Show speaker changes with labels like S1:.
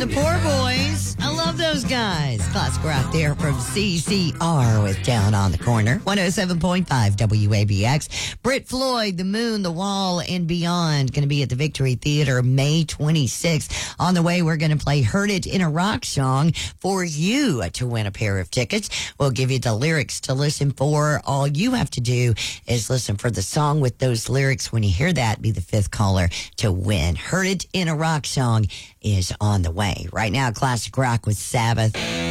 S1: the Poor Boys. I love those guys. Classic rock there from CCR with Down on the Corner. 107.5 WABX. Britt Floyd, The Moon, The Wall, and Beyond. Going to be at the Victory Theater May 26th. On the way, we're going to play Heard It in a Rock Song for you to win a pair of tickets. We'll give you the lyrics to listen for. All you have to do is listen for the song with those lyrics. When you hear that, be the fifth caller to win. Heard It in a Rock Song is on the way. Right now, classic rock with Sabbath.